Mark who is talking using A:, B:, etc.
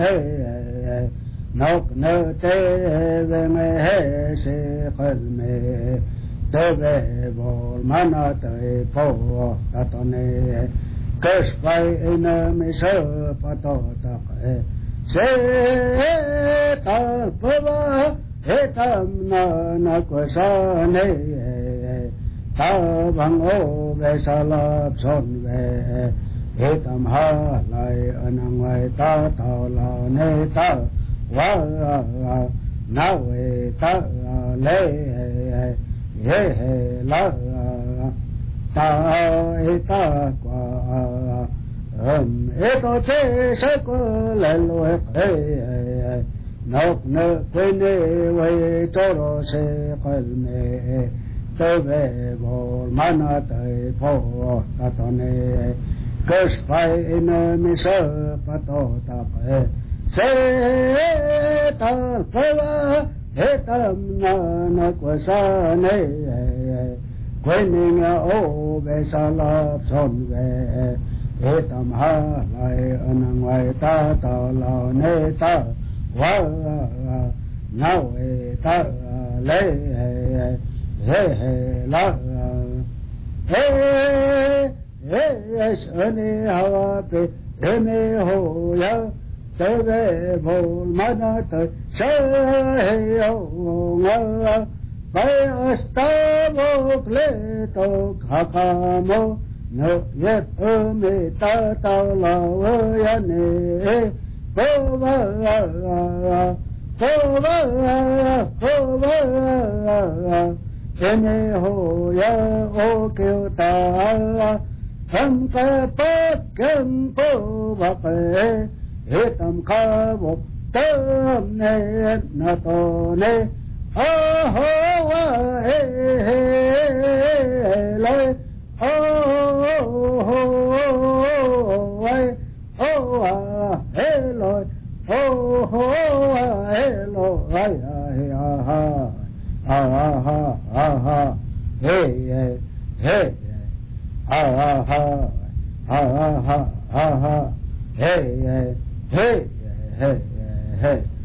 A: نوك نوتي بمه سيقل مي تبه بول مناتي فو تطني كشفي إن مشو فتوتق سيطال فوا هتمنا نكوشاني تابang ô về sa lấp son về hệ tam ha lại anang vai ta thao lao ne ta wa na về ta lê he la ta ta qua to che se ko le lo nọc nơ quên về cho rồi se qal me tebe bol manate po tatone kashpai in misa patota pe se ta pava hetam na kwasane quening o besala son ve hetam ha lai anang vai ta ta la ne ta wa na ve ta le la shani hawa pe me ho ya tebe bol manat shayo ngala bay astavo kleto khakamo no yet me ta ta la ya ne pova Ene ho ya o kêu ta tham ca bát kem po bạc hệ tam kha một tâm ne na to ne ho he lai ho ai ho he loi ho he loi ha hey hey ha hey hey hey